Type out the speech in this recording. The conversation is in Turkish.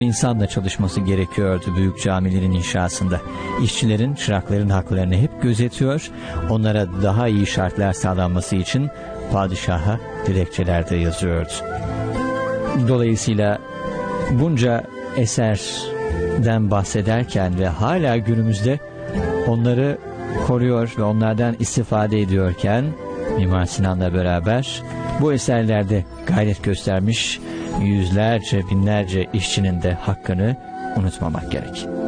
İnsanla çalışması gerekiyordu büyük camilerin inşasında. İşçilerin, çırakların haklarını hep gözetiyor, onlara daha iyi şartlar sağlanması için padişaha dilekçeler de yazıyordu. Dolayısıyla bunca eserden bahsederken ve hala günümüzde onları koruyor ve onlardan istifade ediyorken Mimar Sinan'la beraber bu eserlerde gayret göstermiş yüzlerce, binlerce işçinin de hakkını unutmamak gerek.